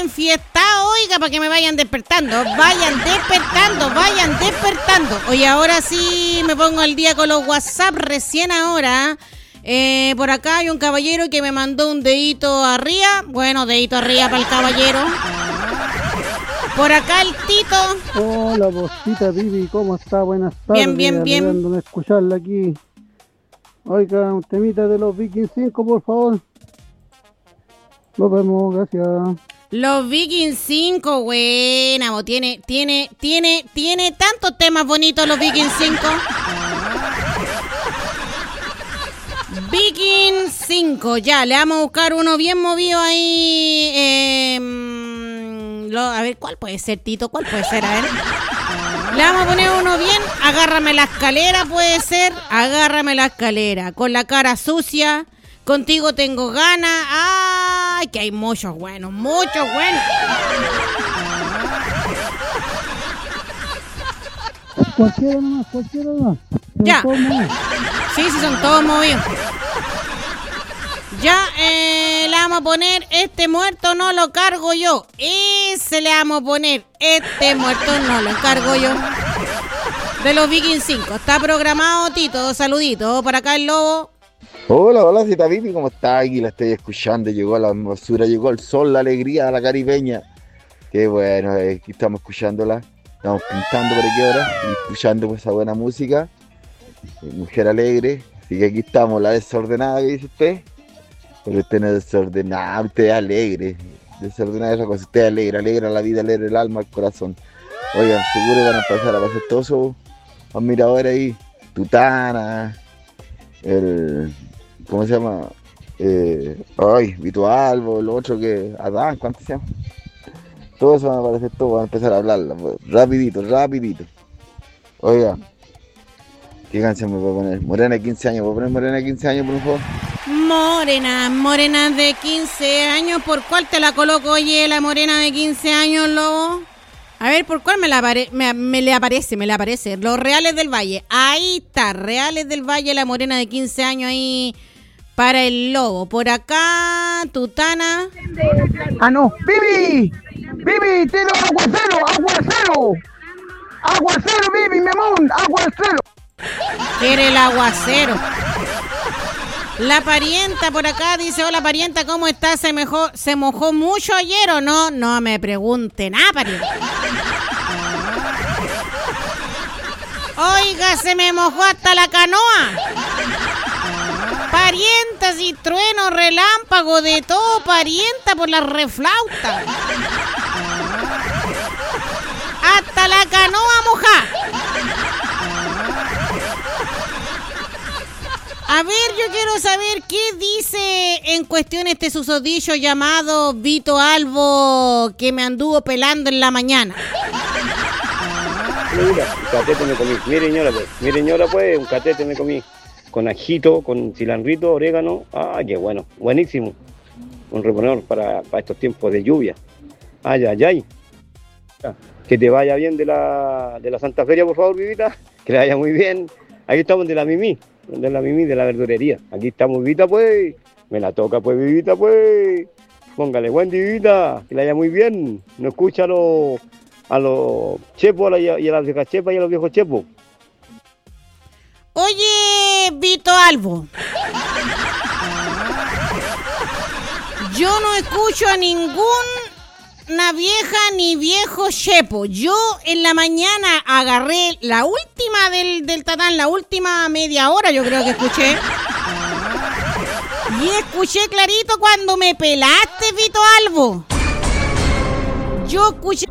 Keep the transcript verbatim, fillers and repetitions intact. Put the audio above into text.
enfiestado, oiga, para que me vayan despertando. Vayan despertando, vayan despertando. Oye, ahora sí me pongo al día con los WhatsApp recién ahora. Eh, por acá hay un caballero que me mandó un dedito arriba. Bueno, dedito arriba para el caballero. Por acá el Tito. Hola, Postita Vivi, ¿cómo está? Buenas tardes. Bien, bien, bien. Alegándome escucharla aquí. Oiga, un temita de los Vikings cinco, por favor. Nos vemos, gracias. Los Vikings cinco, buena, bo, tiene, tiene, tiene, tiene tantos temas bonitos los Vikings cinco. Vikings cinco, ya, le vamos a buscar uno bien movido ahí. Eh, lo, a ver, ¿cuál puede ser, Tito? ¿Cuál puede ser? A ver. Le vamos a poner uno bien. Agárrame la escalera, puede ser. Agárrame la escalera. Con la cara sucia. Contigo tengo ganas. ¡Ay! Que hay muchos buenos, muchos buenos. Cualquiera nomás, cualquiera nomás. Ya. Sí, sí, son todos movidos. Ya, eh, le vamos a poner este muerto no lo cargo yo. Ese le vamos a poner. Este muerto no lo cargo yo. De los Vikings cinco. Está programado, Tito. Saludito. Para acá el lobo. Hola, hola, Cita Vivi, ¿cómo está? Aquí la estoy escuchando. Llegó la hermosura, llegó el sol, la alegría, la caribeña. Qué bueno, eh, aquí estamos escuchándola. Estamos pintando por aquí ahora y escuchando pues, esa buena música. Mujer alegre. Así que aquí estamos, la desordenada que dice usted. Pero usted no es desordenada, usted es alegre. Desordenada es otra cosa, usted es alegre, alegra la vida, alegra el alma, el corazón. Oigan, seguro van a pasar a pasar todos esos admiradores ahí. Tutana, el... ¿cómo se llama? Eh, ay, Vito Albo, el otro que... Adán, ¿cuánto se llama? Todos van a aparecer, todos van a empezar a hablarla. Rapidito, rapidito. Oiga, ¿qué canción me puedo poner? Morena de quince años, ¿puedo poner Morena de quince años, por favor? Morena, morena de quince años. ¿Por cuál te la coloco, oye, la morena de quince años, lobo? A ver, ¿por cuál me, la apare- me, me le aparece? Me le aparece. Los Reales del Valle. Ahí está, Reales del Valle, la morena de quince años ahí para el lobo. Por acá, Tutana. Ah, no. ¡Bibi! ¡Bibi! ¡Tiene aguacero! ¡Aguacero! ¡Aguacero, Bibi, mi amor! ¡Aguacero! Quiere el aguacero. La parienta por acá dice, hola parienta, ¿cómo estás? ¿Se mojó, ¿Se mojó mucho ayer o no? No me pregunte nada, parienta. Oiga, se me mojó hasta la canoa. Parienta, si trueno, relámpago, de todo, parienta, por la reflauta. Hasta la canoa mojá. A ver, yo quiero saber qué dice en cuestión este susodicho llamado Vito Albo que me anduvo pelando en la mañana. Mira, un catete me comí. Mire, señora, pues. Mire, señora, pues, un catete me comí. Con ajito, con cilanrito, orégano. Ah, qué bueno. Buenísimo. Un reponedor para, para estos tiempos de lluvia. Ay, ay, ay. Que te vaya bien de la, de la Santa Feria, por favor, Vivita. Que le vaya muy bien. Aquí estamos de la Mimi. De la Mimi, de la verdurería. Aquí estamos, Vivita, pues. Me la toca, pues, Vivita, pues. Póngale buen, Vivita. Que le vaya muy bien. No escucha a los, a los chepos y a las viejas chepas y a los viejos chepos. Oye, Vito Albo. Yo no escucho a ninguna vieja ni viejo chepo. Yo en la mañana agarré la última del, del tatán, la última media hora yo creo que escuché. Y escuché clarito cuando me pelaste, Vito Albo. Yo escuché